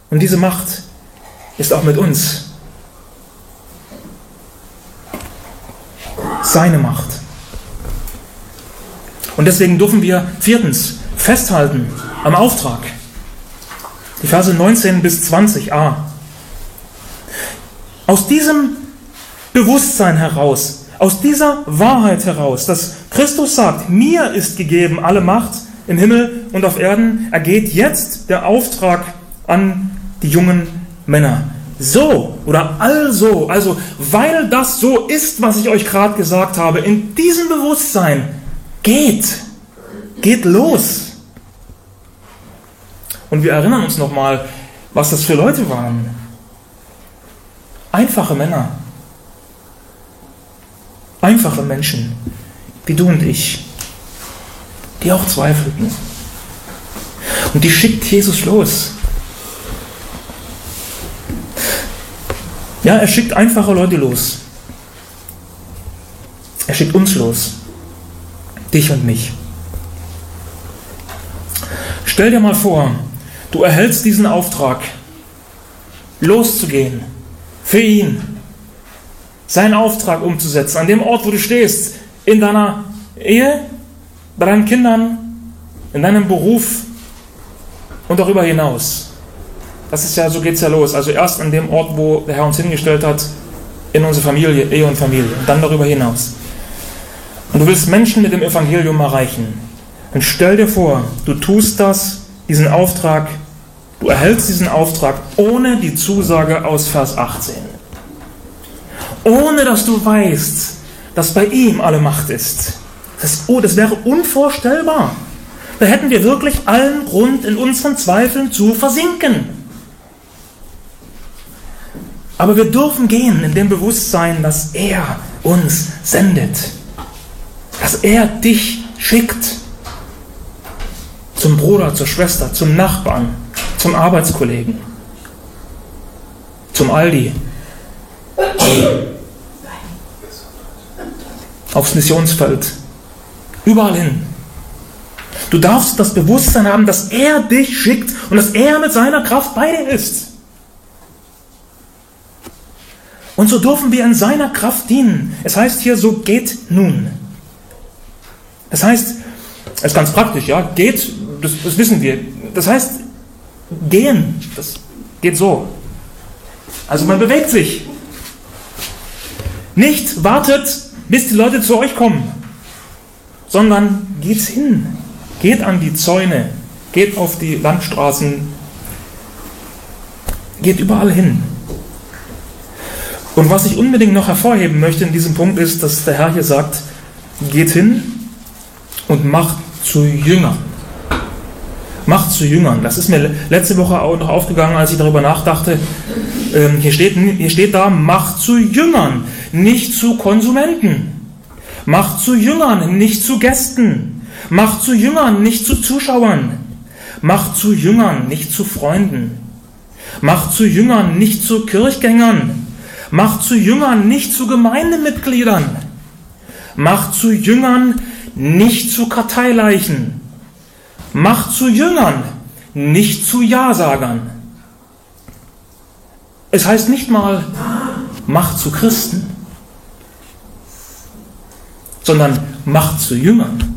Und diese Macht ist auch mit uns. Seine Macht. Und deswegen dürfen wir 4. festhalten am Auftrag. Die Verse 19 bis 20a. Aus diesem Bewusstsein heraus, aus dieser Wahrheit heraus, dass Christus sagt, mir ist gegeben alle Macht im Himmel und auf Erden, ergeht jetzt der Auftrag an die jungen Männer. So oder also, weil das so ist, was ich euch gerade gesagt habe, in diesem Bewusstsein, geht los. Und wir erinnern uns nochmal, was das für Leute waren. Einfache Männer. Einfache Menschen, wie du und ich, die auch zweifelten. Und die schickt Jesus los. Ja, er schickt einfache Leute los. Er schickt uns los. Dich und mich. Stell dir mal vor, du erhältst diesen Auftrag, loszugehen, für ihn, seinen Auftrag umzusetzen, an dem Ort, wo du stehst, in deiner Ehe, bei deinen Kindern, in deinem Beruf und darüber hinaus. Das ist ja, so geht es ja los. Also erst an dem Ort, wo der Herr uns hingestellt hat, in unsere Familie, Ehe und Familie, und dann darüber hinaus. Und du willst Menschen mit dem Evangelium erreichen. Dann stell dir vor, du tust das, diesen Auftrag, du erhältst diesen Auftrag ohne die Zusage aus Vers 18. Ohne dass du weißt, dass bei ihm alle Macht ist. Das wäre unvorstellbar. Da hätten wir wirklich allen Grund, in unseren Zweifeln zu versinken. Aber wir dürfen gehen in dem Bewusstsein, dass er uns sendet. Dass er dich schickt. Zum Bruder, zur Schwester, zum Nachbarn, zum Arbeitskollegen, zum Aldi, aufs Missionsfeld, überall hin. Du darfst das Bewusstsein haben, dass er dich schickt und dass er mit seiner Kraft bei dir ist. Und so dürfen wir in seiner Kraft dienen. Es heißt hier, so geht nun. Das heißt, es ist ganz praktisch, ja, geht, das wissen wir. Das heißt, gehen, das geht so. Also man bewegt sich. Nicht wartet, bis die Leute zu euch kommen, sondern geht hin. Geht an die Zäune, geht auf die Landstraßen, geht überall hin. Und was ich unbedingt noch hervorheben möchte in diesem Punkt ist, dass der Herr hier sagt, geht hin und macht zu Jüngern. Macht zu Jüngern. Das ist mir letzte Woche auch noch aufgegangen, als ich darüber nachdachte. Hier steht da, macht zu Jüngern, nicht zu Konsumenten. Macht zu Jüngern, nicht zu Gästen. Macht zu Jüngern, nicht zu Zuschauern. Macht zu Jüngern, nicht zu Freunden. Macht zu Jüngern, nicht zu Kirchgängern. Macht zu Jüngern, nicht zu Gemeindemitgliedern. Macht zu Jüngern, nicht zu Karteileichen. Macht zu Jüngern, nicht zu Ja-Sagern. Es heißt nicht mal, macht zu Christen, sondern macht zu Jüngern.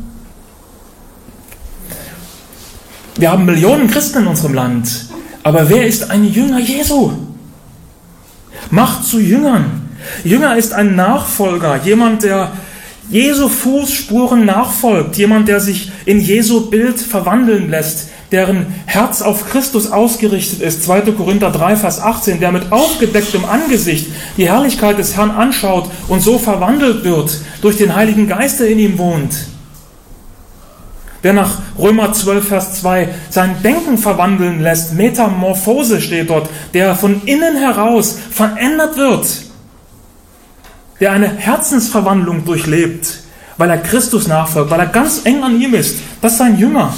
Wir haben Millionen Christen in unserem Land, aber wer ist ein Jünger Jesu? Macht zu Jüngern. Jünger ist ein Nachfolger, jemand, der Jesu Fußspuren nachfolgt, jemand, der sich in Jesu Bild verwandeln lässt, deren Herz auf Christus ausgerichtet ist. 2. Korinther 3, Vers 18, der mit aufgedecktem Angesicht die Herrlichkeit des Herrn anschaut und so verwandelt wird durch den Heiligen Geist, der in ihm wohnt. Der nach Römer 12, Vers 2 sein Denken verwandeln lässt, Metamorphose steht dort, der von innen heraus verändert wird, der eine Herzensverwandlung durchlebt, weil er Christus nachfolgt, weil er ganz eng an ihm ist. Das ist sein Jünger.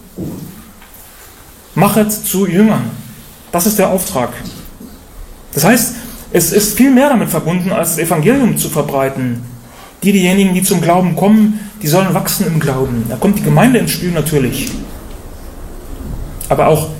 Machet zu Jüngern. Das ist der Auftrag. Das heißt, es ist viel mehr damit verbunden, als das Evangelium zu verbreiten. Diejenigen, die zum Glauben kommen, die sollen wachsen im Glauben. Da kommt die Gemeinde ins Spiel natürlich. Aber auch